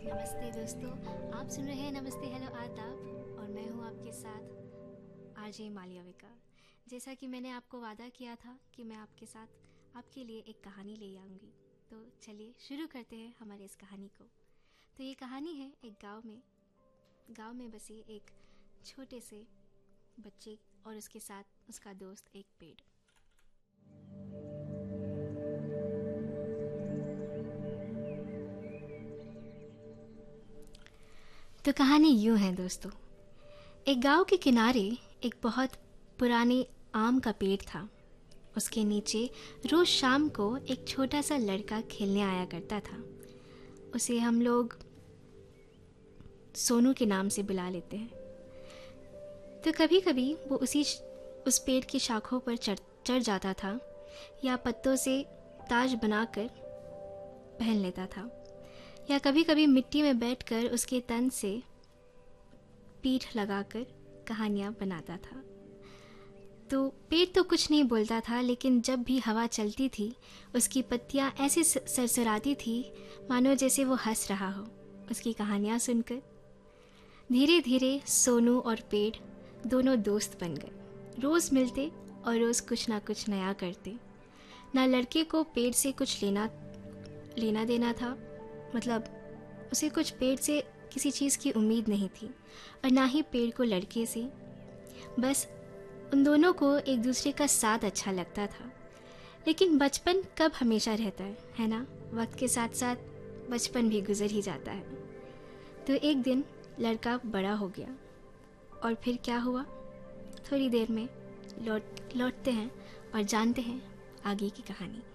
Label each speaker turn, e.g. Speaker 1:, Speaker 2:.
Speaker 1: नमस्ते दोस्तों, आप सुन रहे हैं नमस्ते हेलो आदाब और मैं हूं आपके साथ आरजे मालियाविका। जैसा कि मैंने आपको वादा किया था कि मैं आपके साथ आपके लिए एक कहानी ले आऊँगी, तो चलिए शुरू करते हैं हमारे इस कहानी को। तो ये कहानी है एक गांव में बसे एक छोटे से बच्चे और उसके साथ उसका दोस्त एक पेड़। तो कहानी यूं है दोस्तों। एक गांव के किनारे एक बहुत पुराने आम का पेड़ था। उसके नीचे रोज शाम को एक छोटा सा लड़का खेलने आया करता था। उसे हम लोग सोनू के नाम से बुला लेते हैं। तो कभी कभी वो उस पेड़ की शाखों पर चढ़ जाता था या पत्तों से ताज बनाकर पहन लेता था, या कभी कभी मिट्टी में बैठकर उसके तन से पीठ लगाकर कहानियाँ बनाता था। तो पेड़ तो कुछ नहीं बोलता था, लेकिन जब भी हवा चलती थी उसकी पत्तियाँ ऐसे सरसराती थी मानो जैसे वो हंस रहा हो उसकी कहानियाँ सुनकर। धीरे धीरे सोनू और पेड़ दोनों दोस्त बन गए। रोज़ मिलते और रोज़ कुछ ना कुछ नया करते। ना लड़के को पेड़ से कुछ लेना देना था, मतलब उसे कुछ पेड़ से किसी चीज़ की उम्मीद नहीं थी, और ना ही पेड़ को लड़के से। बस उन दोनों को एक दूसरे का साथ अच्छा लगता था। लेकिन बचपन कब हमेशा रहता है ना। वक्त के साथ साथ बचपन भी गुजर ही जाता है। तो एक दिन लड़का बड़ा हो गया, और फिर क्या हुआ थोड़ी देर में लौटते हैं और जानते हैं आगे की कहानी।